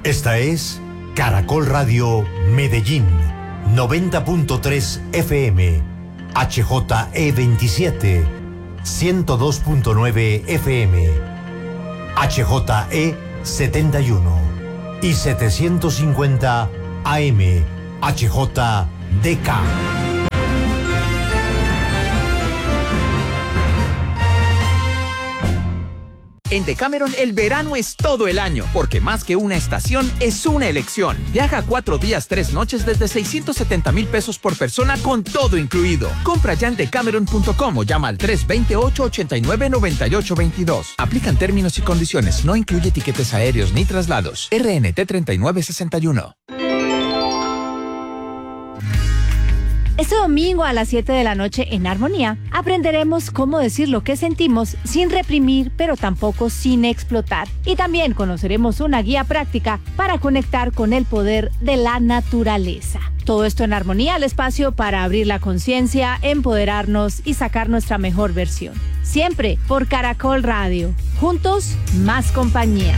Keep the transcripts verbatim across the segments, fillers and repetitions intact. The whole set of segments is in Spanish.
Esta es Caracol Radio Medellín, noventa punto tres F M, H J E veintisiete, ciento dos punto nueve F M, H J E setenta y uno y setecientos cincuenta A M, H J D K. En Decameron el verano es todo el año, porque más que una estación es una elección. Viaja cuatro días, tres noches desde seiscientos setenta mil pesos por persona con todo incluido. Compra ya en decameron punto com o llama al tres dos ocho, ocho nueve, nueve ocho dos dos. Aplican términos y condiciones. No incluye tiquetes aéreos ni traslados. R N T treinta y nueve sesenta y uno. Este domingo a las siete de la noche en Armonía aprenderemos cómo decir lo que sentimos sin reprimir, pero tampoco sin explotar. Y también conoceremos una guía práctica para conectar con el poder de la naturaleza. Todo esto en Armonía, el espacio para abrir la conciencia, empoderarnos y sacar nuestra mejor versión. Siempre por Caracol Radio. Juntos, más compañía.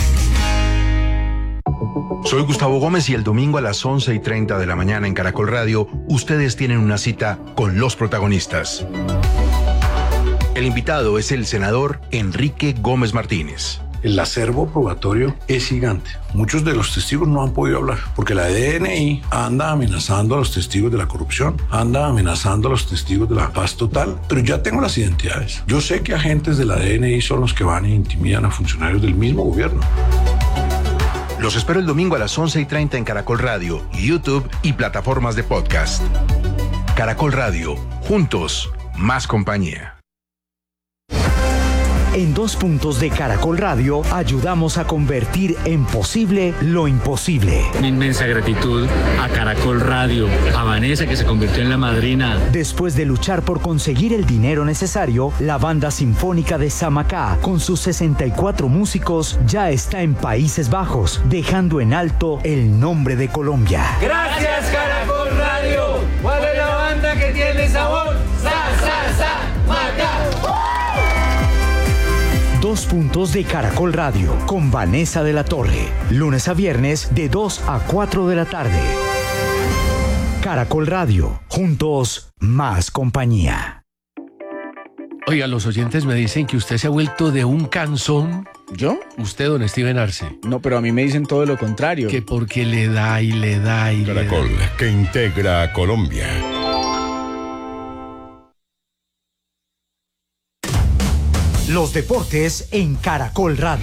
Soy Gustavo Gómez y el domingo a las once y treinta de la mañana en Caracol Radio, ustedes tienen una cita con los protagonistas. El invitado es el senador Enrique Gómez Martínez. El acervo probatorio es gigante. Muchos de los testigos no han podido hablar porque la D N I anda amenazando a los testigos de la corrupción, anda amenazando a los testigos de la paz total, pero ya tengo las identidades. Yo sé que agentes de la D N I son los que van e intimidan a funcionarios del mismo gobierno. Los espero el domingo a las once y treinta en Caracol Radio, YouTube y plataformas de podcast. Caracol Radio, juntos, más compañía. En dos puntos de Caracol Radio ayudamos a convertir en posible lo imposible. Mi inmensa gratitud a Caracol Radio, a Vanessa que se convirtió en la madrina. Después de luchar por conseguir el dinero necesario, la banda sinfónica de Samacá, con sus sesenta y cuatro músicos, ya está en Países Bajos, dejando en alto el nombre de Colombia. Gracias Caracol Radio. ¿Cuál es la banda que tiene sabor? Sa, sa, sa, Macá. Dos puntos de Caracol Radio con Vanessa de la Torre. Lunes a viernes de dos a cuatro de la tarde. Caracol Radio. Juntos, más compañía. Oiga, los oyentes me dicen que usted se ha vuelto de un cansón. ¿Yo? Usted, don Steven Arce. No, pero a mí me dicen todo lo contrario. Que porque le da y le da y Caracol, le da. Que integra a Colombia. Los deportes en Caracol Radio.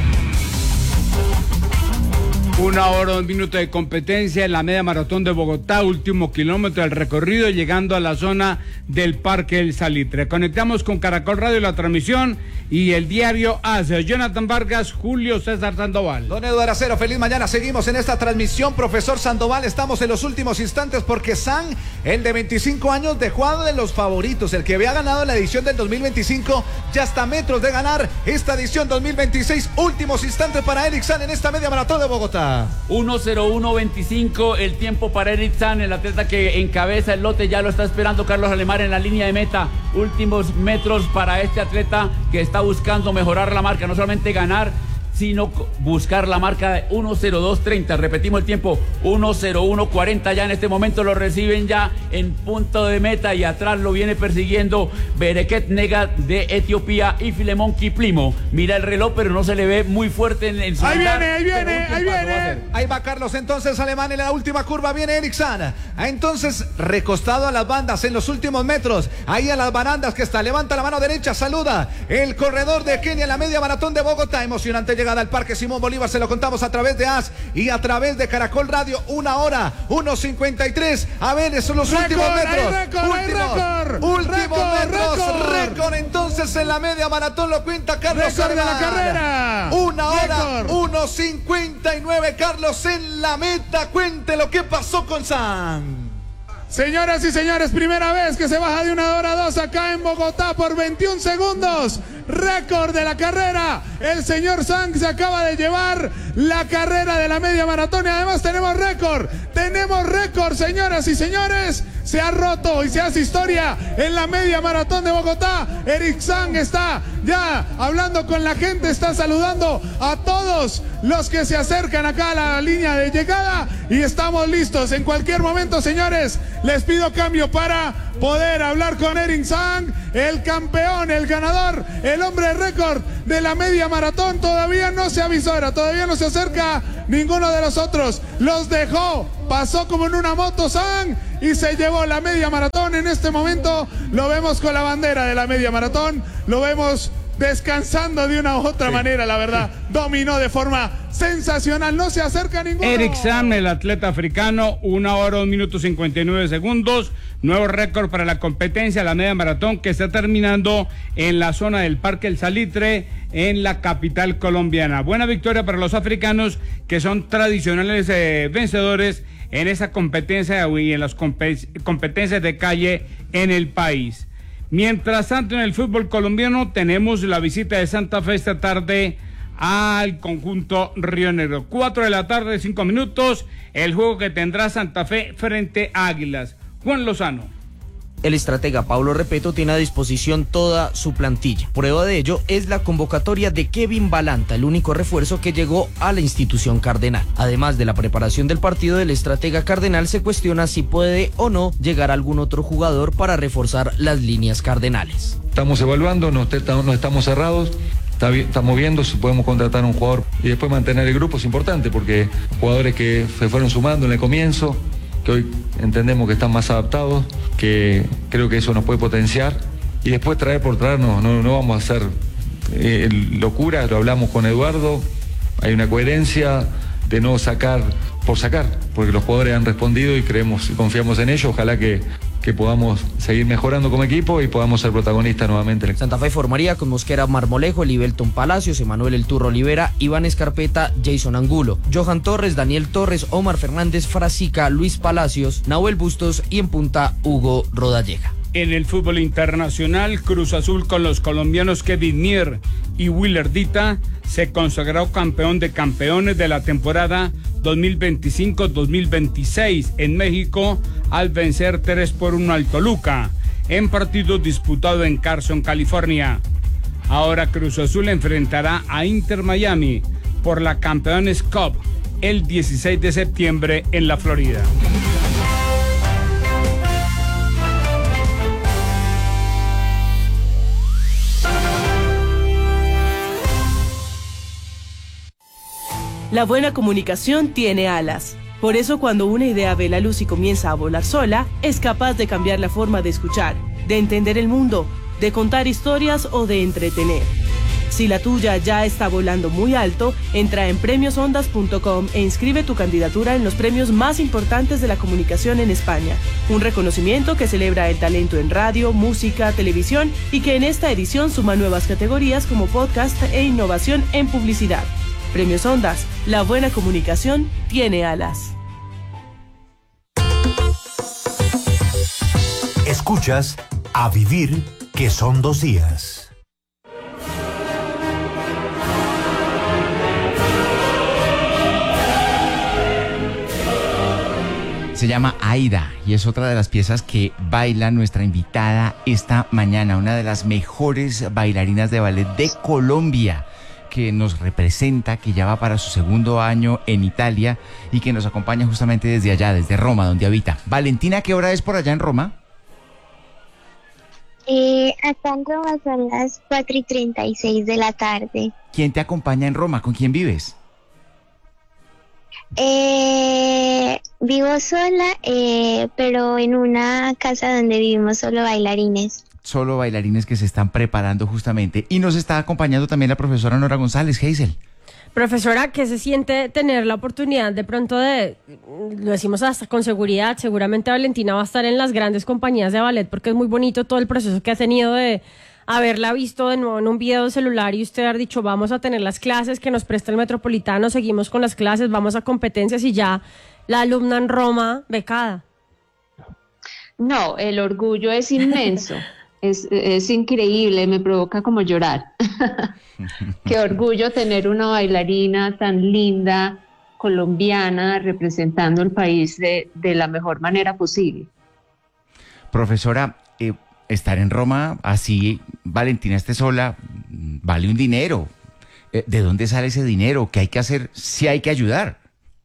Una hora, un minuto de competencia en la media maratón de Bogotá, último kilómetro del recorrido, llegando a la zona del Parque El Salitre. Conectamos con Caracol Radio, la transmisión y el diario A C. Jonathan Vargas, Julio César Sandoval. Don Eduardo Acero, feliz mañana. Seguimos en esta transmisión, profesor Sandoval. Estamos en los últimos instantes porque San, el de veinticinco años, dejó a de los favoritos. El que había ganado la edición del dos mil veinticinco, ya está a metros de ganar esta edición dos mil veintiséis. Últimos instantes para Eric San en esta media maratón de Bogotá. uno cero uno veinticinco el tiempo para Eric San, el atleta que encabeza el lote. Ya lo está esperando Carlos Alemán en la línea de meta. Últimos metros para este atleta que está buscando mejorar la marca, no solamente ganar, sino buscar la marca de uno cero dos treinta. Repetimos el tiempo, uno cero uno cuarenta. Ya en este momento lo reciben ya en punto de meta y atrás lo viene persiguiendo Bereket Nega de Etiopía y Filemón Kiplimo. Mira el reloj, pero no se le ve muy fuerte en, en su Ahí andar, viene, ahí viene, ahí viene. Va ahí va Carlos entonces Alemán en la última curva. Viene Eric San. Entonces recostado a las bandas en los últimos metros. Ahí a las barandas que está. Levanta la mano derecha, saluda el corredor de Kenia, la media maratón de Bogotá. Emocionante llegada al Parque Simón Bolívar, se lo contamos a través de A S y a través de Caracol Radio. Una hora, uno cincuenta y tres. A ver, esos son los récord, últimos metros. Récord, últimos récord, últimos récord, metros. récord. Récord entonces en la media maratón, lo cuenta Carlos. Récord de la carrera. Una hora, Récord. uno cincuenta y nueve. Carlos en la meta. Cuente lo que pasó con San. Señoras y señores, primera vez que se baja de una hora dos acá en Bogotá por veintiún segundos. Récord de la carrera. El señor Sang se acaba de llevar la carrera de la media maratón y además tenemos récord. Tenemos récord, señoras y señores. se ha roto y se hace historia en la media maratón de Bogotá. Eric Sang está ya hablando con la gente, está saludando a todos los que se acercan acá a la línea de llegada y estamos listos. En cualquier momento, señores, les pido cambio para poder hablar con Eric Sang, el campeón, el ganador, el hombre récord de la media maratón. Todavía no se avisora, todavía no se acerca ninguno de los otros. Los dejó, pasó como en una moto Sang y se llevó la media maratón. En este momento lo vemos con la bandera de la media maratón, lo vemos descansando de una u otra sí. manera, la verdad, dominó de forma sensacional, no se acerca ninguno. Eric Sang, el atleta africano, una hora, un minuto cincuenta y nueve segundos, nuevo récord para la competencia, la media maratón que está terminando en la zona del Parque El Salitre, en la capital colombiana. Buena victoria para los africanos, que son tradicionales eh, vencedores en esa competencia y en las competencias de calle en el país. Mientras tanto, en el fútbol colombiano tenemos la visita de Santa Fe esta tarde al conjunto Río Negro. Cuatro de la tarde, cinco minutos, el juego que tendrá Santa Fe frente a Águilas. Juan Lozano. El estratega Paulo Repeto tiene a disposición toda su plantilla. Prueba de ello es la convocatoria de Kevin Balanta, el único refuerzo que llegó a la institución cardenal. Además de la preparación del partido, el estratega cardenal se cuestiona si puede o no llegar algún otro jugador para reforzar las líneas cardenales. Estamos evaluando, no, no estamos cerrados. Está, estamos viendo si podemos contratar a un jugador y después mantener el grupo. Es importante porque jugadores que se fueron sumando en el comienzo, que hoy entendemos que están más adaptados, que creo que eso nos puede potenciar, y después traer por traer no, no, no vamos a hacer eh, locura. Lo hablamos con Eduardo, hay una coherencia de no sacar por sacar, porque los jugadores han respondido y creemos y confiamos en ellos. Ojalá que que podamos seguir mejorando como equipo y podamos ser protagonistas nuevamente. Santa Fe formaría con Mosquera Marmolejo, Libelton Palacios, Emanuel El Turro Olivera, Iván Escarpeta, Jason Angulo, Johan Torres, Daniel Torres, Omar Fernández, Frasica, Luis Palacios, Nahuel Bustos y en punta Hugo Rodallega. En el fútbol internacional, Cruz Azul con los colombianos Kevin Mier y Willer Dita se consagró campeón de campeones de la temporada dos mil veinticinco dos mil veintiséis en México al vencer tres por uno al Toluca en partido disputado en Carson, California. Ahora Cruz Azul enfrentará a Inter Miami por la Campeones Cup el dieciséis de septiembre en la Florida. La buena comunicación tiene alas. Por eso, cuando una idea ve la luz y comienza a volar sola, es capaz de cambiar la forma de escuchar, de entender el mundo, de contar historias o de entretener. Si la tuya ya está volando muy alto, entra en premios ondas punto com e inscribe tu candidatura en los premios más importantes de la comunicación en España. Un reconocimiento que celebra el talento en radio, música, televisión y que en esta edición suma nuevas categorías como podcast e innovación en publicidad. Premios Ondas, la buena comunicación tiene alas. Escuchas A Vivir, que son dos días. Se llama Aida y es otra de las piezas que baila nuestra invitada esta mañana, una de las mejores bailarinas de ballet de Colombia, que nos representa, que ya va para su segundo año en Italia y que nos acompaña justamente desde allá, desde Roma, donde habita. Valentina, ¿qué hora es por allá en Roma? Eh, acá en Roma son las cuatro y treinta y seis de la tarde. ¿Quién te acompaña en Roma? ¿Con quién vives? Eh, vivo sola, eh, pero en una casa donde vivimos solo bailarines. Solo bailarines que se están preparando justamente. Y nos está acompañando también la profesora Nora González. Hazel. Profesora, ¿qué se siente tener la oportunidad de pronto de, lo decimos hasta con seguridad, seguramente Valentina va a estar en las grandes compañías de ballet porque es muy bonito todo el proceso que ha tenido de haberla visto de nuevo en un video celular y usted haber dicho vamos a tener las clases que nos presta el Metropolitano, seguimos con las clases, vamos a competencias y ya la alumna en Roma becada? No, el orgullo es inmenso. Es, es increíble, me provoca como llorar. Qué orgullo tener una bailarina tan linda, colombiana, representando el país de, de la mejor manera posible. Profesora, eh, estar en Roma, así Valentina esté sola, vale un dinero. Eh, ¿De dónde sale ese dinero? ¿Qué hay que hacer si hay que ayudar?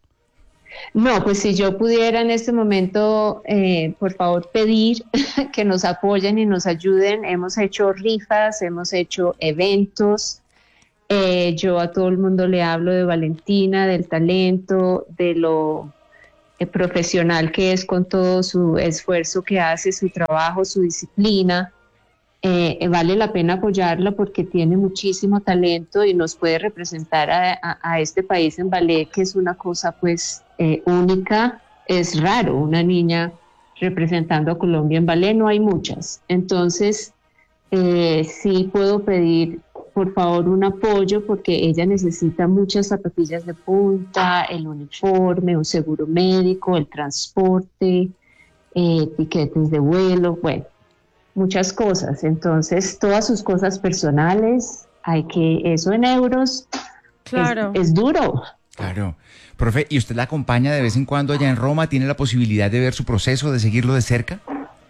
No, pues si yo pudiera en este momento, eh, por favor, pedir que nos apoyen y nos ayuden. Hemos hecho rifas, hemos hecho eventos. Eh, yo a todo el mundo le hablo de Valentina, del talento, de lo eh, profesional que es con todo su esfuerzo que hace, su trabajo, su disciplina. Eh, vale la pena apoyarla porque tiene muchísimo talento y nos puede representar a, a, a este país en ballet, que es una cosa pues eh, única. Es raro una niña representando a Colombia en ballet, no hay muchas. Entonces eh, sí puedo pedir por favor un apoyo porque ella necesita muchas zapatillas de punta, el uniforme, un seguro médico, el transporte, eh, tiquetes de vuelo, bueno, muchas cosas. Entonces, todas sus cosas personales, hay que, eso en euros, claro. es, es duro. Claro. Profe, ¿y usted la acompaña de vez en cuando allá en Roma? ¿Tiene la posibilidad de ver su proceso, de seguirlo de cerca?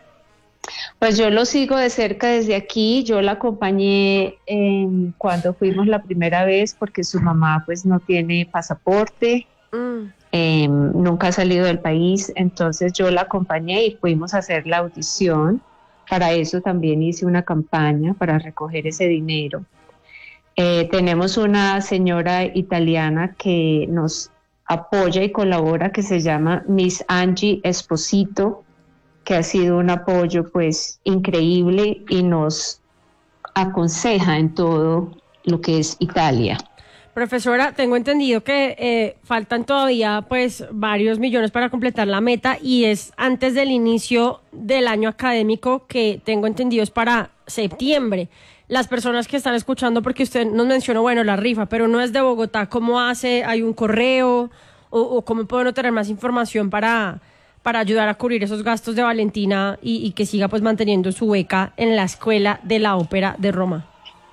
Pues yo lo sigo de cerca desde aquí. Yo la acompañé eh, cuando fuimos la primera vez porque su mamá pues no tiene pasaporte, mm. eh, nunca ha salido del país, entonces yo la acompañé y fuimos a hacer la audición. Para eso también hice una campaña para recoger ese dinero. Eh, tenemos una señora italiana que nos apoya y colabora que se llama Miss Angie Esposito, que ha sido un apoyo pues increíble y nos aconseja en todo lo que es Italia. Profesora, tengo entendido que eh, faltan todavía pues varios millones para completar la meta y es antes del inicio del año académico, que tengo entendido es para septiembre. Las personas que están escuchando, porque usted nos mencionó, bueno, la rifa, pero no es de Bogotá, ¿cómo hace? ¿Hay un correo? ¿O, o cómo pueden tener más información para, para ayudar a cubrir esos gastos de Valentina y, y que siga pues manteniendo su beca en la Escuela de la Ópera de Roma?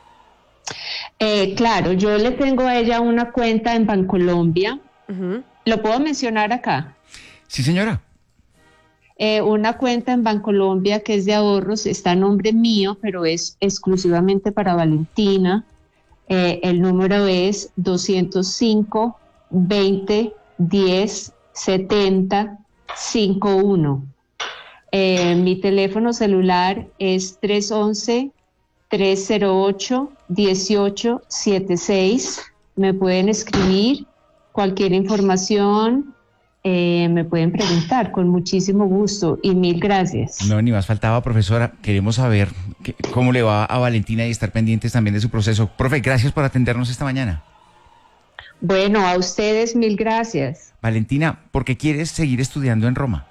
Eh, claro, yo le tengo a ella una cuenta en Bancolombia. Uh-huh. ¿Lo puedo mencionar acá? Sí, señora. Eh, una cuenta en Bancolombia que es de ahorros, está a nombre mío, pero es exclusivamente para Valentina. Eh, el número es doscientos cinco, veinte, diez, setenta, cincuenta y uno. Eh, mi teléfono celular es tres once, tres cero ocho, dieciocho setenta y seis. Me pueden escribir cualquier información, eh, me pueden preguntar con muchísimo gusto y mil gracias. No, ni más faltaba, profesora. Queremos saber que, cómo le va a Valentina y estar pendientes también de su proceso. Profe, gracias por atendernos esta mañana. Bueno, a ustedes mil gracias. Valentina, ¿por qué quieres seguir estudiando en Roma?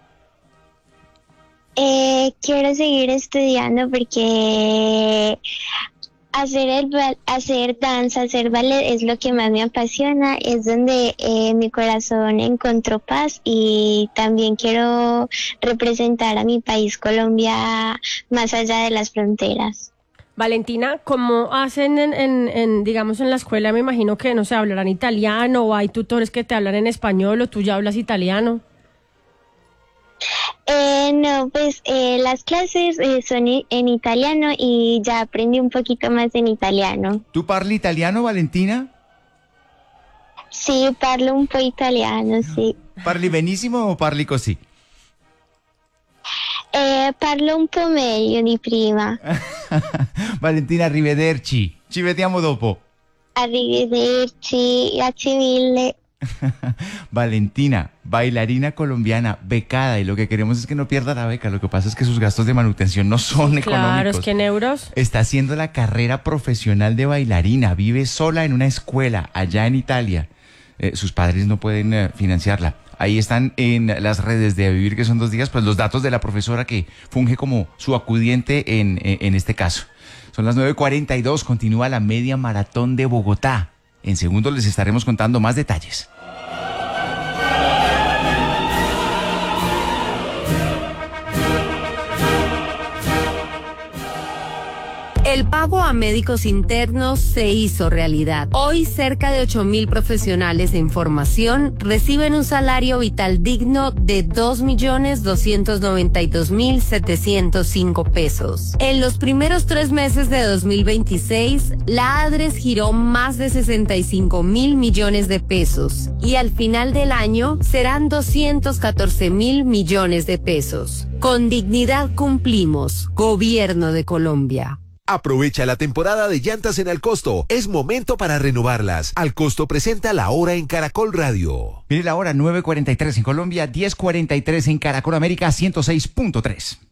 Eh, quiero seguir estudiando porque hacer el hacer danza, hacer ballet es lo que más me apasiona, es donde eh, mi corazón encontró paz y también quiero representar a mi país Colombia más allá de las fronteras. Valentina, ¿cómo hacen en, en, en, digamos, en la escuela? Me imagino que, no sé, hablarán italiano o hay tutores que te hablan en español o tú ya hablas italiano. Eh, no, pues eh, las clases eh, son en italiano y ya aprendí un poquito más en italiano. ¿Tú parli italiano, Valentina? Sí, parlo un po' italiano, sì. ¿Parli benissimo o parli così? Eh, parlo un po' meglio di prima. Valentina, arrivederci. Ci vediamo dopo. Arrivederci, grazie mille. Valentina, bailarina colombiana, becada, y lo que queremos es que no pierda la beca. Lo que pasa es que sus gastos de manutención no son económicos. Claro, es que en euros. Está haciendo la carrera profesional de bailarina, vive sola en una escuela allá en Italia. Eh, sus padres no pueden eh, financiarla. Ahí están en las redes de A Vivir, que son dos días, pues los datos de la profesora que funge como su acudiente en, en, en este caso. Son las nueve cuarenta y dos, continúa la media maratón de Bogotá. En segundos les estaremos contando más detalles. El pago a médicos internos se hizo realidad. Hoy cerca de ocho mil profesionales en formación reciben un salario vital digno de dos millones doscientos noventa y dos mil setecientos cinco pesos. En los primeros tres meses de dos mil veintiséis, la ADRES giró más de sesenta y cinco mil millones de pesos y al final del año serán doscientos catorce mil millones de pesos. Con dignidad cumplimos. Gobierno de Colombia. Aprovecha la temporada de llantas en Al Costo. Es momento para renovarlas. Al Costo presenta la hora en Caracol Radio. Mire la hora, nueve cuarenta y tres en Colombia, diez cuarenta y tres en Caracol América ciento seis punto tres.